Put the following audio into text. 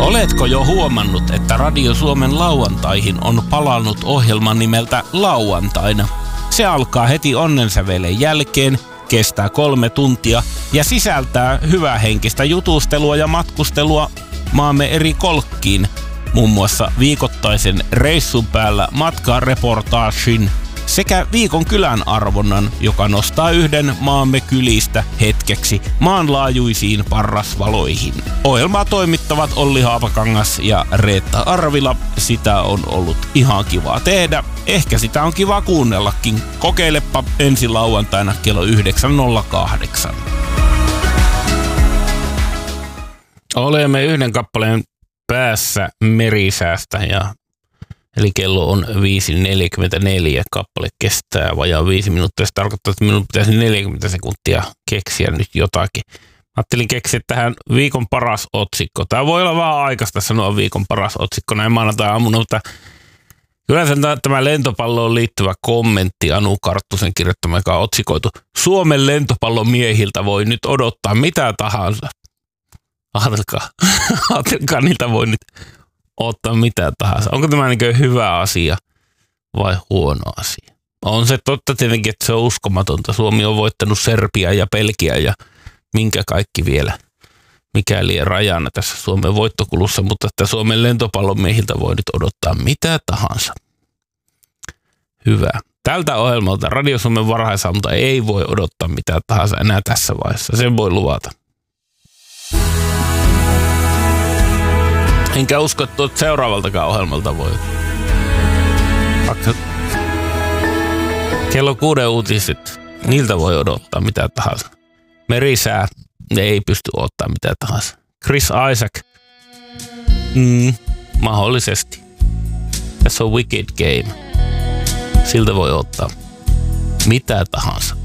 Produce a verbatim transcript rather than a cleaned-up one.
Oletko jo huomannut, että Radio Suomen lauantaihin on palannut ohjelma nimeltä Lauantaina? Se alkaa heti onnensävelen jälkeen, kestää kolme tuntia ja sisältää hyvähenkistä jutustelua ja matkustelua maamme eri kolkkiin. Muun muassa viikoittaisen reissun päällä matkareportaagin sekä viikon kylän arvonnan, joka nostaa yhden maamme kylistä hetkeksi maanlaajuisiin parrasvaloihin. Ohjelmaa toimittavat Olli Haapakangas ja Reetta Arvila. Sitä on ollut ihan kiva tehdä. Ehkä sitä on kiva kuunnellakin. Kokeilepa ensi lauantaina kello yhdeksän nolla kahdeksan. Olemme yhden kappaleen päässä merisäästä ja eli kello on viisi neljäkymmentäneljä, kappale kestää vajaa viisi minuuttia. Se tarkoittaa, että minun pitäisi neljäkymmentä sekuntia keksiä nyt jotakin. Mä ajattelin keksiä tähän viikon paras otsikko. Tämä voi olla vähän aikaista sanoa viikon paras otsikko näin maanantai-aamuna, mutta kyllä sen tämä lentopalloon liittyvä kommentti Anu Karttusen kirjoittama, joka on otsikoitu Suomen lentopallon miehiltä voi nyt odottaa mitä tahansa. Ajatelkaa, ajatelkaa niiltä voi nyt ottaa mitä tahansa. Onko tämä niin hyvä asia vai huono asia? On se totta tietenkin, että se on uskomatonta. Suomi on voittanut Serbia ja Belgia ja minkä kaikki vielä, mikäli rajana tässä Suomen voittokulussa, mutta että Suomen lentopallon miehiltä voi nyt odottaa mitä tahansa. Hyvä. Tältä ohjelmalta Radio Suomen varhaisaamuta ei voi odottaa mitä tahansa enää tässä vaiheessa. Sen voi luvata. Enkä usko, että tuot seuraavaltakaan ohjelmalta voi. Vaikka kello kuuden uutiset, niiltä voi odottaa mitä tahansa. Merisää, ne ei pysty odottaa mitä tahansa. Chris Isaak, mm, mahdollisesti. Tässä on Wicked Game. Siltä voi ottaa mitä tahansa.